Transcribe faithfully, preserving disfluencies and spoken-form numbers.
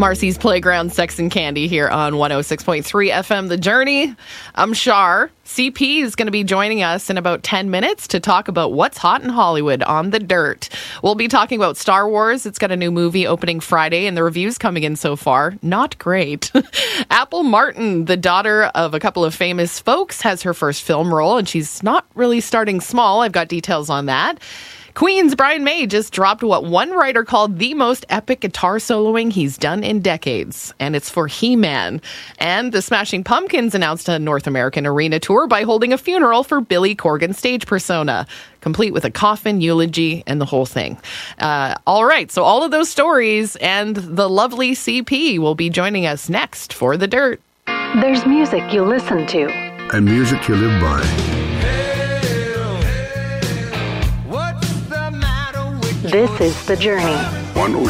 Marcy's Playground, Sex and Candy here on one oh six point three F M The Journey. I'm Shar. C P is going to be joining us in about ten minutes to talk about what's hot in Hollywood on The Dirt. We'll be talking about Star Wars. It's got a new movie opening Friday, and the reviews coming in so far, not great. Apple Martin, the daughter of a couple of famous folks, has her first film role, and she's not really starting small. I've got details on that. Queen's Brian May just dropped what one writer called the most epic guitar soloing he's done in decades, and it's for He-Man. And the Smashing Pumpkins announced a North American arena tour by holding a funeral for Billy Corgan's stage persona, complete with a coffin, eulogy, and the whole thing. Uh, all right, so all of those stories and the lovely C P will be joining us next for The Dirt. There's music you listen to. And music you live by. This is The Journey. one oh